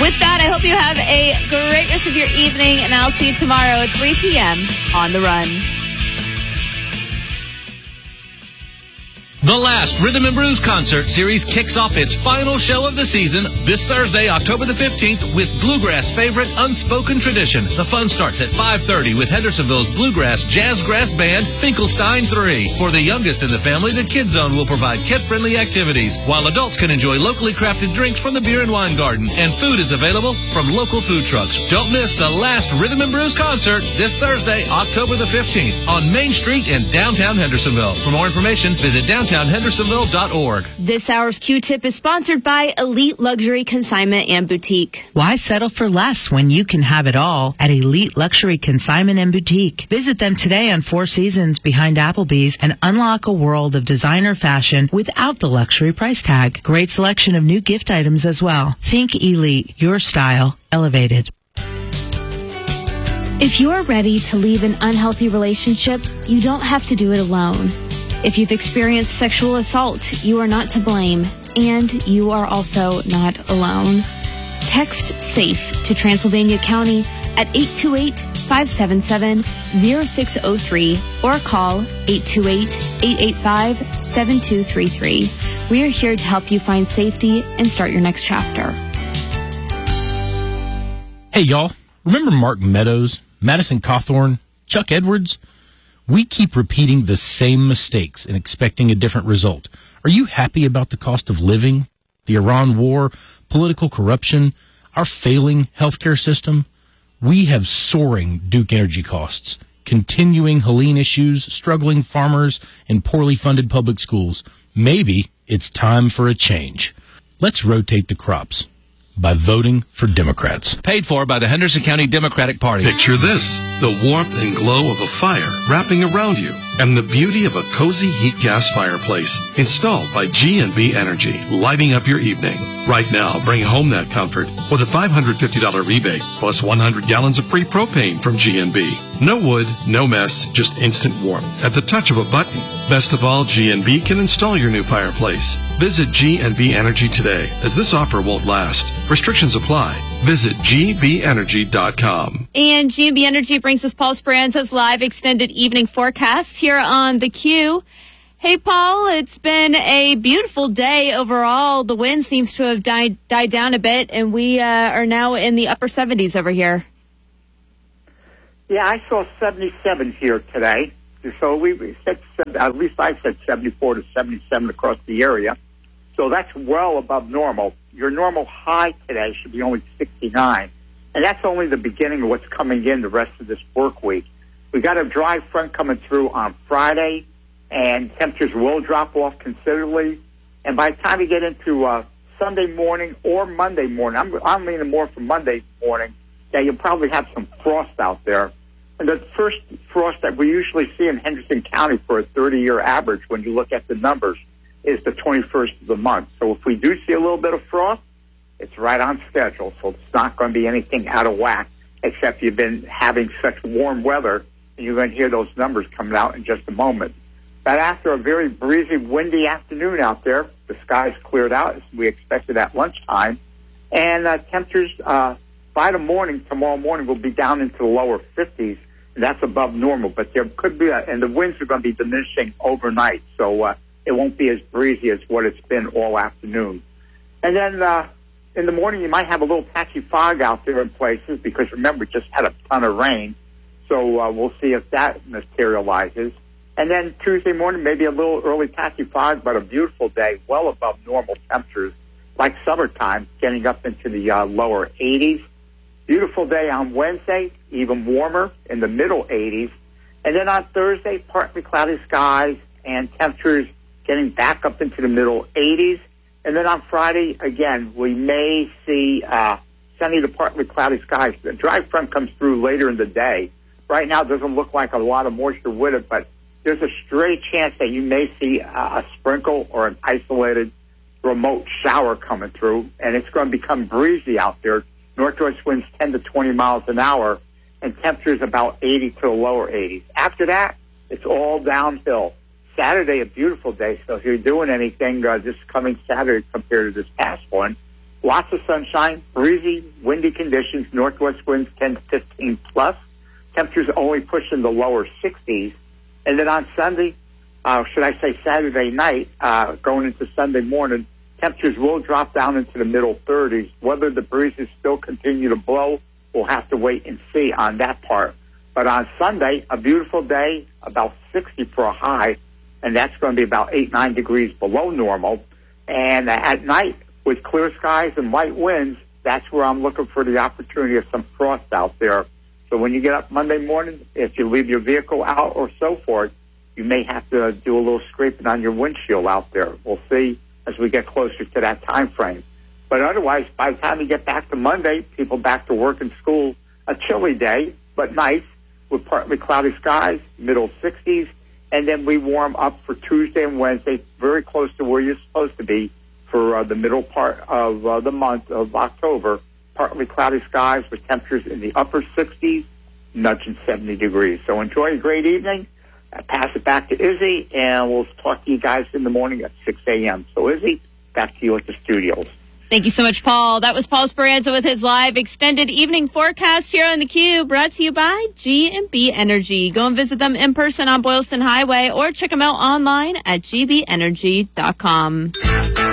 With that, I hope you have a great rest of your evening, and I'll see you tomorrow at 3 p.m. on The Run. The last Rhythm and Blues concert series kicks off its final show of the season this Thursday, October the 15th, with Bluegrass favorite Unspoken Tradition. The fun starts at 5:30 with Hendersonville's Bluegrass Jazzgrass Band, Finkelstein 3. For the youngest in the family, the Kids Zone will provide kid-friendly activities, while adults can enjoy locally crafted drinks from the Beer and Wine Garden, and food is available from local food trucks. Don't miss the last Rhythm and Blues concert this Thursday, October the 15th, on Main Street in downtown Hendersonville. For more information, visit downtownhendersonville.org. This hour's Q-Tip is sponsored by Elite Luxury Consignment and Boutique. Why settle for less when you can have it all at Elite Luxury Consignment and Boutique? Visit them today on Four Seasons behind Applebee's and unlock a world of designer fashion without the luxury price tag. Great selection of new gift items as well. Think Elite, your style elevated. If you're ready to leave an unhealthy relationship, you don't have to do it alone. If you've experienced sexual assault, you are not to blame, and you are also not alone. Text SAFE to Transylvania County at 828-577-0603 or call 828-885-7233. We are here to help you find safety and start your next chapter. Hey, y'all. Remember Mark Meadows, Madison Cawthorn, Chuck Edwards? We keep repeating the same mistakes and expecting a different result. Are you happy about the cost of living, the Iran war, political corruption, our failing healthcare system? We have soaring Duke Energy costs, continuing Helene issues, struggling farmers, and poorly funded public schools. Maybe it's time for a change. Let's rotate the crops by voting for Democrats. Paid for by the Henderson County Democratic Party. Picture this, the warmth and glow of a fire wrapping around you, and the beauty of a cozy heat gas fireplace installed by G&B Energy, lighting up your evening. Right now, bring home that comfort with a $550 rebate plus 100 gallons of free propane from G&B. No wood, no mess, just instant warmth at the touch of a button. Best of all, G&B can install your new fireplace. Visit G&B Energy today, as this offer won't last. Restrictions apply. Visit gbenergy.com. And G&B Energy brings us Paul Speranza's live extended evening forecast here on the Q. Hey, Paul, it's been a beautiful day overall. The wind seems to have died down a bit, and we are now in the upper 70s over here. Yeah, I saw 77 here today. So we said, at least I said 74 to 77 across the area. So that's well above normal. Your normal high today should be only 69. And that's only the beginning of what's coming in the rest of this work week. We got a dry front coming through on Friday, and temperatures will drop off considerably. And by the time you get into Sunday morning or Monday morning, I'm leaning more for Monday morning, that you'll probably have some frost out there. And the first frost that we usually see in Henderson County for a 30-year average, when you look at the numbers, is the 21st of the month. So if we do see a little bit of frost, it's right on schedule. So it's not going to be anything out of whack, except you've been having such warm weather, and you're going to hear those numbers coming out in just a moment. But after a very breezy, windy afternoon out there, the skies cleared out as we expected at lunchtime, and temperatures by the morning, tomorrow morning, will be down into the lower 50s, and that's above normal. But there could be, and the winds are going to be diminishing overnight, so it won't be as breezy as what it's been all afternoon. And then in the morning, you might have a little patchy fog out there in places, because remember, we just had a ton of rain. So we'll see if that materializes. And then Tuesday morning, maybe a little early patchy fog, but a beautiful day, well above normal temperatures, like summertime, getting up into the lower 80s. Beautiful day on Wednesday, even warmer in the middle 80s. And then on Thursday, partly cloudy skies and temperatures getting back up into the middle 80s. And then on Friday, again, we may see sunny to partly cloudy skies. The dry front comes through later in the day. Right now, it doesn't look like a lot of moisture with it, but there's a stray chance that you may see a sprinkle or an isolated remote shower coming through, and it's going to become breezy out there. Northwest winds 10 to 20 miles an hour, and temperatures about 80 to the lower 80s. After that, it's all downhill. Saturday, a beautiful day, so if you're doing anything this coming Saturday compared to this past one, Lots of sunshine, breezy, windy conditions, northwest winds 10 to 15 plus. Temperatures only pushing the lower 60s. And then on Sunday, should I say Saturday night, going into Sunday morning, temperatures will drop down into the middle 30s. Whether the breezes still continue to blow, we'll have to wait and see on that part. But on Sunday, a beautiful day, about 60 for a high, and that's going to be about 8-9 degrees below normal. And at night, with clear skies and light winds, that's where I'm looking for the opportunity of some frost out there. So when you get up Monday morning, if you leave your vehicle out or so forth, you may have to do a little scraping on your windshield out there. We'll see as we get closer to that time frame. But otherwise, by the time you get back to Monday, people back to work and school, a chilly day, but nice, with partly cloudy skies, middle 60s, and then we warm up for Tuesday and Wednesday, very close to where you're supposed to be for the middle part of the month of October. Partly cloudy skies with temperatures in the upper 60s, nudging 70 degrees. So enjoy a great evening. I pass it back to Izzy, and we'll talk to you guys in the morning at 6 a.m. So, Izzy, back to you at the studios. Thank you so much, Paul. That was Paul Speranza with his live extended evening forecast here on theCUBE, brought to you by G&B Energy. Go and visit them in person on Boylston Highway or check them out online at gbenergy.com.